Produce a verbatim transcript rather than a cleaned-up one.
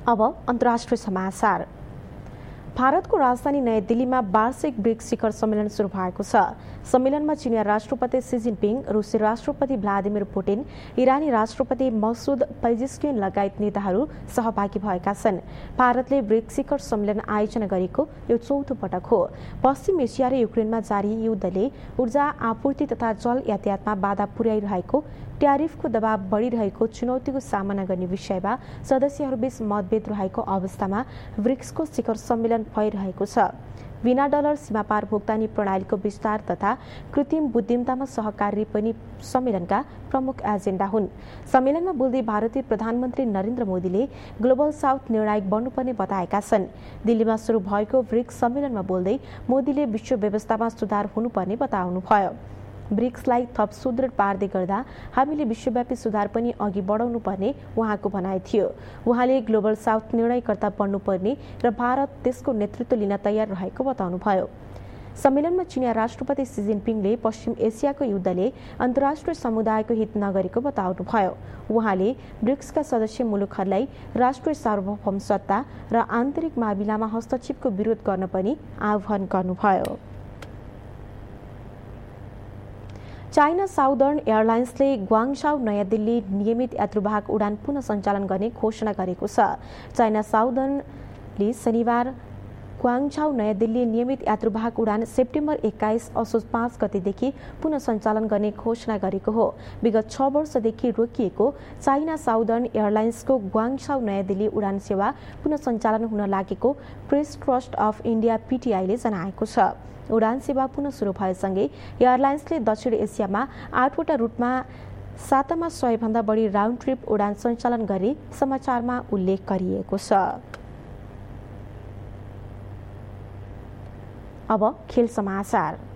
अब अन्तर्राष्ट्रिय समाचार। भारतको राजधानी नयाँ दिल्लीमा वार्षिक ब्रिक्स शिखर सम्मेलन सुरु भएको छ। सम्मेलनमा चिनिया राष्ट्रपति सी जिनपिङ, रुसी राष्ट्रपति व्लादिमिर पुटिन, इरानी राष्ट्रपति मसुद पेजेस्कियन लगायत नेताहरू सहभागी भएका छन्। भारतले ब्रिक्स शिखर सम्मेलन आयोजना गरेको यो चौथो पटक हो। पश्चिम एसिया र युक्रेनमा जारी युद्धले ऊर्जा आपूर्ति तथा जल यातायातमा बाधा पुर्याइरहेको, ट्यारिफको दबाव बढ़िरहेको चुनौतीको सामना गर्ने विषयमा सदस्यहरूबीच मतभेद रहेको अवस्थामा ब्रिक्सको शिखर सम्मेलन भइरहेको छ। बिना डलर सीमापार भुक्तानी प्रणालीको विस्तार तथा कृत्रिम बुद्धिमत्तामा सहकारी पनि सम्मेलनका प्रमुख एजेन्डा हुन्। सम्मेलनमा बोल्दै भारतीय प्रधानमन्त्री नरेन्द्र मोदीले ग्लोबल साउथ निर्णायक बन्नुपर्ने बताएका छन्। दिल्लीमा सुरु भएको ब्रिक्स सम्मेलनमा बोल्दै मोदीले विश्व व्यवस्थामा सुधार हुनुपर्ने बताउनुभयो। ब्रिक्सलाई थप सुदृढ पार्दै गर्दा हामीले विश्वव्यापी सुधार पनि अघि बढाउनु पर्ने उहाँको भनाइ थियो। उहाँले ग्लोबल साउथ निर्णयकर्ता बन्नुपर्ने र भारत त्यसको नेतृत्व लिन तयार रहेको बताउनुभयो। सम्मेलनमा चिनिया राष्ट्रपति सी जिनपिङले पश्चिम एसियाको युद्धले अन्तर्राष्ट्रिय समुदायको हित नगरेको बताउनुभयो। उहाँले ब्रिक्सका सदस्य मुलुकहरूलाई राष्ट्रिय सार्वभौम सत्ता र आन्तरिक मामिलामा हस्तक्षेपको विरोध गर्न पनि आह्वान गर्नुभयो। चाइना साउदर्न एयरलाइन्सले ग्वाङझाउ नयाँ दिल्ली नियमित यात्रुवाहक उडान पुनः सञ्चालन गर्ने घोषणा गरेको छ। चाइना साउदर्नले शनिबार ग्वाङझाउ नयाँ दिल्ली नियमित यात्रुवाहक उडान सेप्टेम्बर एक्काइस असोज पाँच गतेदेखि पुनः सञ्चालन गर्ने घोषणा गरेको हो। विगत छ वर्षदेखि रोकिएको चाइना साउदर्न एयरलाइन्सको ग्वाङझाउ नयाँ दिल्ली उडान सेवा पुनः सञ्चालन हुन लागेको प्रेस ट्रस्ट अफ इन्डिया पीटीआईले जनाएको छ। उडान सेवा पुनः सुरु भएसँगै एयरलाइन्सले दक्षिण एसियामा आठवटा रुटमा सातामा सय भन्दा बढी राउन्ड ट्रिप उडान सञ्चालन गरी समाचारमा उल्लेख गरिएको छ। अब खेल समाचार।